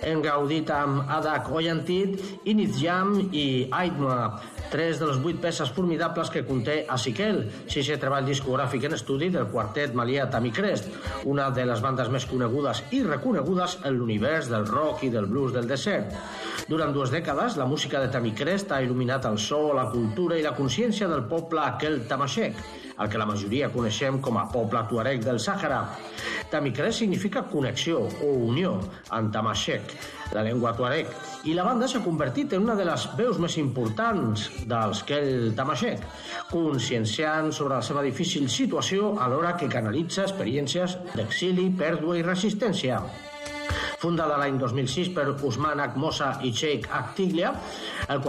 Hem gaudit amb Adak Oyantit, Inizjam i Aitma, 3 de les 8 peces formidables que conté Asikel, 6è treball discogràfic en estudi del quartet malià Tamicrest, una de les bandes més conegudes i reconegudes en l'univers del rock i del blues del desert. Durant 2 dècades, la música de Tamicrest ha il·luminat el so, la cultura i la consciència del poble aquel tamashek, el que la majoria coneixem com a poble tuareg del Sàhara. Tamicrest significa connexió o unió en tamashek, la llengua tuareg, i la banda s'ha convertit en una de les veus més importants dels kel tamashek, conscienciant sobre la seva difícil situació alhora que canalitza experiències d'exili, pèrdua i resistència. Fundada l'any 2006 per Usman Akmosa i Sheikh Aktiglia, el